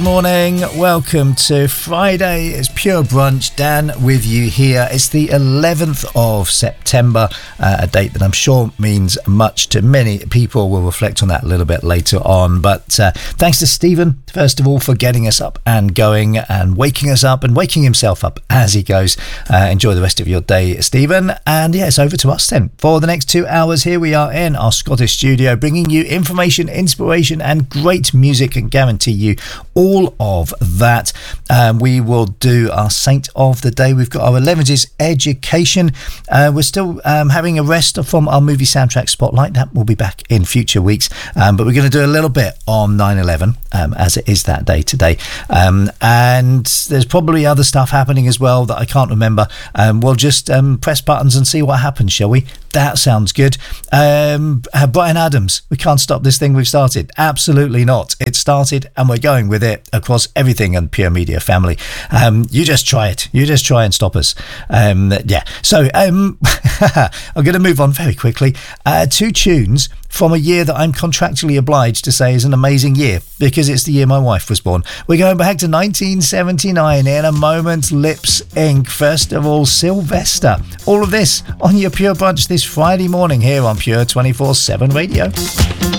Morning, welcome to Friday. It's Pure Brunch. Dan with you here. It's the 11th of September, a date that I'm sure means much to many people. We'll reflect on that a little bit later on. But thanks to Stephen, first of all, for getting us up and going and waking us up and waking himself up as he goes. Enjoy the rest of your day, Stephen. And yeah, it's over to us then. For the next 2 hours, here we are in our Scottish studio, bringing you information, inspiration, and great music, and guarantee you all of that. We will do our Saint of the Day. We've got our 11's education. We're still having a rest from our movie soundtrack spotlight. That will be back in future weeks. But we're going to do a little bit on 9/11 as it is that day today. And there's probably other stuff happening as well that I can't remember. We'll just press buttons and see what happens, shall we? That sounds good. Brian Adams, we can't stop this thing we've started. Absolutely not. It started and we're going with it across everything in Pure Media family. You just try it. You just try and stop us. So I'm going to move on very quickly. 2 tunes from a year that I'm contractually obliged to say is an amazing year because it's the year my wife was born. We're going back to 1979 in a moment. Lips Inc. First of all, Sylvester. All of this on your Pure Brunch this Friday morning here on Pure 24/7 Radio.